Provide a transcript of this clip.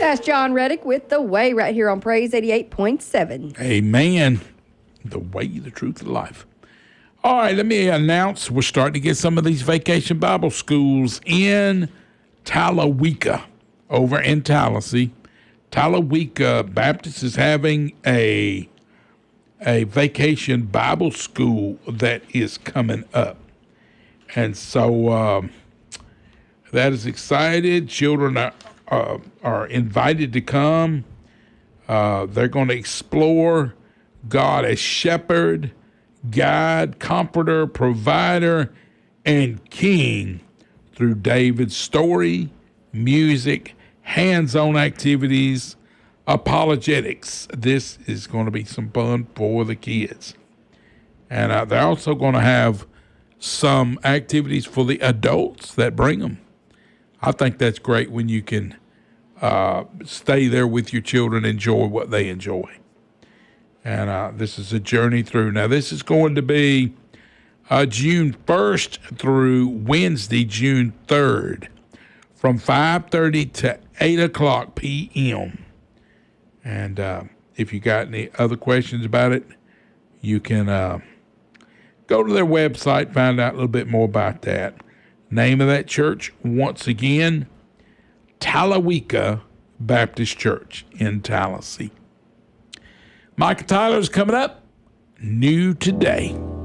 That's John Reddick with The Way right here on Praise 88.7. Amen. The way, the truth, the life. All right, let me announce we're starting to get some of these vacation Bible schools in Talaweka over in Tallahassee. Talaweka Baptist is having a vacation Bible school that is coming up. And so that is excited. Children are invited to come. They're going to explore God as shepherd, guide, comforter, provider, and king through David's story, music, hands-on activities, apologetics. This is going to be some fun for the kids. And they're also going to have some activities for the adults that bring them. I think that's great when you can stay there with your children, enjoy what they enjoy. And this is a journey through. Now, this is going to be June 1st through Wednesday, June 3rd, from 5:30 to 8 o'clock p.m. And if you got any other questions about it, you can go to their website, find out a little bit more about that. Name of that church, once again, Talaweka Baptist Church in Tallahassee. Micah Tyler's coming up. New today.